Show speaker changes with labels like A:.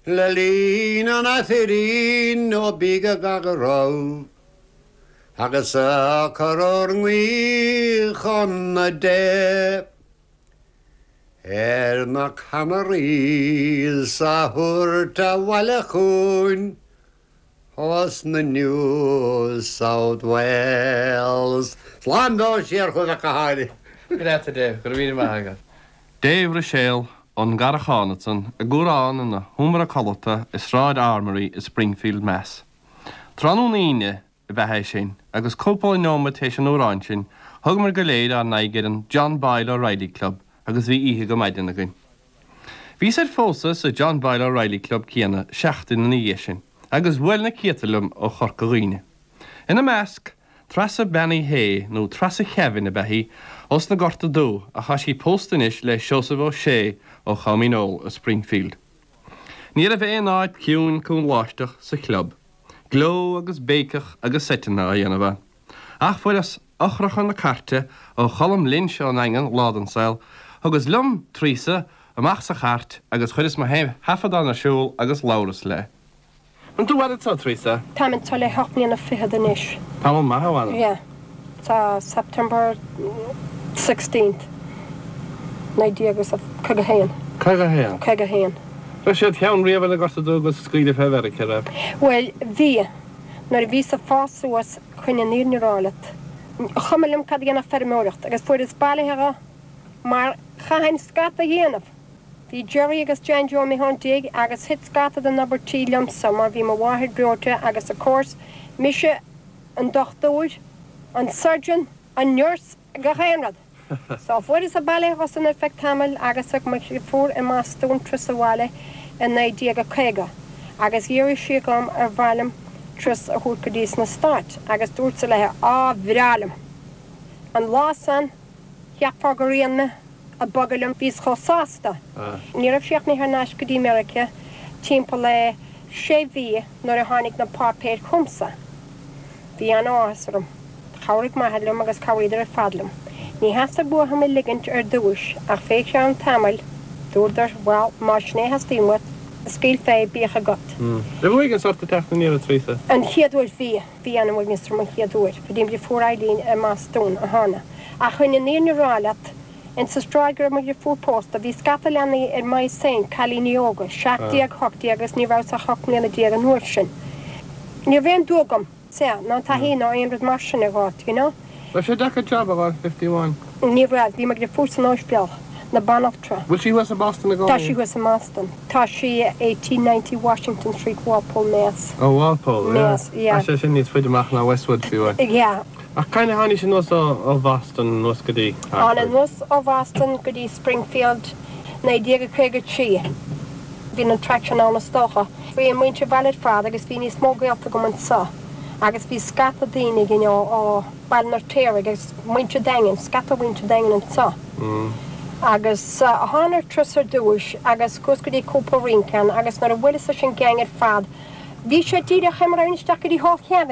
A: Le lín an athirín ó bíga gagará, agus a caror ngui chonna de. Na Canarí sa hurta wala chún, os na New South Wales. Slán siar chud a caháide.
B: Greta Dave, go bhíine maithagat.
C: Dave Rochelle on Garachanathan, a gúrán in na Humra Colata is Ráid Armory is Springfield, Mass. Tranúníine I bheithe sin, agus cúpáil nóma tééis an óráin sin, thug mar go léad an naigid an John Boyle O'Reilly Club, agus bhí ihe go maidin againn. Bhí sé fósa sa John Boyle O'Reilly Club cíanna 16 na dhé sin, agus bhfuil na cítalum ó Chorcaghine. Ina measc, trasa Benny Hay nó trasa Kevin a bheithí os na gorta dó a chaisí póstanis le Joseph O'Shea ó Chaminol a Springfield. Níl a bheith áid ciún cún láisteach sa club, gló agus bécach agus setina a dhéanamh. Ach fuil as ochrachan na carte ó cholam linse an engan ládansail, agus lum trísa amach sa chart agus chuiris ma hafad na siúl agus lauras le. An tú wad tá trísa?
D: Tá min tá le hochní na fihe den isis.
C: Tá man maithhána?
D: Yeah. Tá September 16th. Na díagus a cagahéan.
C: Cagahéan?
D: Cagahéan.
C: Tá sé teann riamh le gorta dó agus scríide fehar cere?
D: Well, bhí. Nar bhí sa fásuas chuine nír nírálat. Chamelim cad gana fermóirecht, agus fuair is bailithe mar chahain scata dhéanamh. Bhí Jerry agus Jan Jo mé hon dig agus hit scata den number tíliam samar bhí ma wahid breote agus a course mise an dochtúid, an surgeon, an nurse gahéanrad. So fuair is a bailithe was an effect hamil agus ag mar fuair I más stún tris a bhaile in na diaga caiga. Agus dhéir si gom bhailm tris a húrcadís na start, agus dúirt sa lethe bhrealam. An lásan, heapfar go rianna a bagalam bhís chosásta. Ní rah seachna ar náis go dtí America, timp le sé bhí nuair a tháinig na pápéir chumsa. Bhí an áhasarm, chairigh maithlumm agus cabhríidir ar fadlam. Ní heasta buacha me ligint ar dúis ach féic se an tamil, dúirdar, well, mar sné has tímhat, scíl fé bíocha got.
C: Le bhfuig an sorta teachna níar a trísa?
D: An chiadúir bhí an bhfuil Mr. man chiadúir, fydím bhí fór ailín a más stún a hána. A chuine níor nírálat, in sa stráigur mar fór pósta, bhí scata leanna ar mai sein calíneoga, 16 agus ní bhás a chochna na díag an nuair sin. Ní bhéon dúgam, ná tá hí ná aonrad mar sin a gát, you know?
C: Le sé decha job a bhil 51?
D: Ní bhfuil, bhí mar fór san áisbeal. Na Banachtra.
C: Well, she was in Boston ago.
D: Tá she was in Boston. Tá she 1890 Washington Street, Walpole, Mass.
C: Oh, Walpole,
D: Mass, yeah.
C: I she needs to mach na Westwood fi wa.
D: Yeah.
C: Ach kind of honey she knows of Boston knows godi.
D: On a knows of Boston godi Springfield. Na diega crega chi. Bhín an traction on a stocha. Bhí an muinte valid frad agus bhí ní smógailta go man sa. Agus bhí scata daoine gin ó Balnartéir agus muinte daingen, scata muinte daingen an sa. Agus hánar trusar dúis agus coscudí cúpa rincan agus nar a bhfuil sin gang ar fad. Bhí sé tíide chimar isteach í há cheann